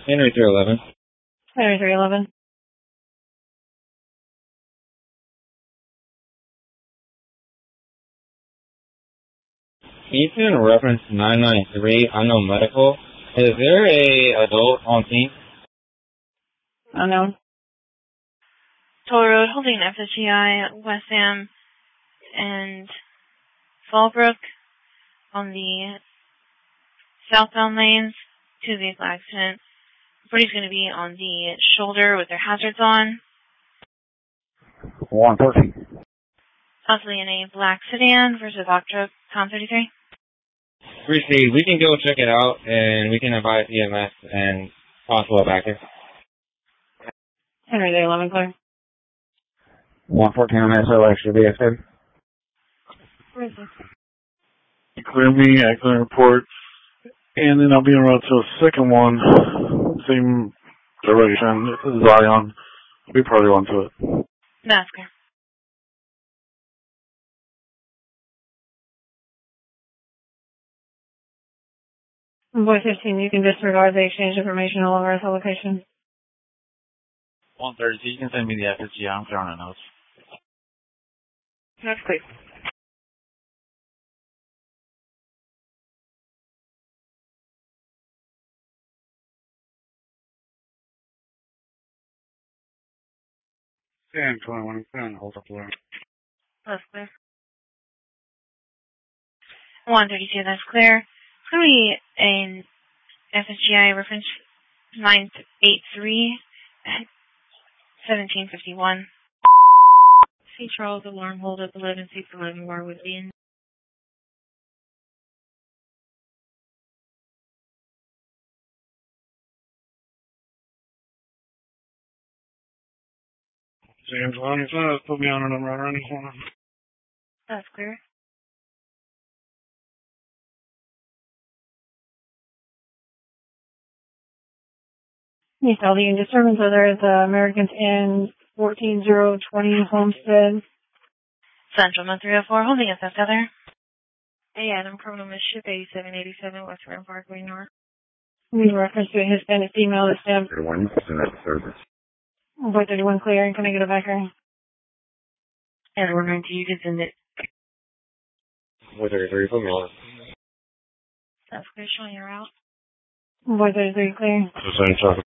Henry 311. Henry 311. Eastern reference 993, unknown medical. Is there a adult on scene? Unknown. Toll Road, holding FSGI, West Ham, and Fallbrook on the southbound lanes. Two vehicle accident. Everybody's going to be on the shoulder with their hazards on. 114. Possibly in a black sedan versus Hawk truck, Tom 33. Appreciate. We can go check it out, and we can advise EMS and possible backer. Henry 311, clear. 114 on SOX, should be active. Where is it? Clear me, I clear report, and then I'll be en route to a second one, same direction, Zion. I'll be probably on to it. That's clear. Boy 15, you can disregard the exchange information all over our location. 130, you can send me the FSG. I'm clear on the notes. That's clear. And 21, hold up there. That's clear. 132, that's clear. It's going to be an FSGI reference 983 at 1751. C. Charles, alarm hold up 11-6-11 bar within. James 1, put me on a number around the corner. That's clear. Yes, all the disturbance whether it's Americans in 14020 Homestead. Central 304, holding us up together. Hey, Adam, criminal mischief 8787 West Rim Parkway North. In reference to a Hispanic female that stabbed. 31, at service. Boy 31 clear, and can I get a backer? And we're going to, you can send it. Boy 33, put me on. That's clear, showing your route. Boy 33 clear. The same traffic.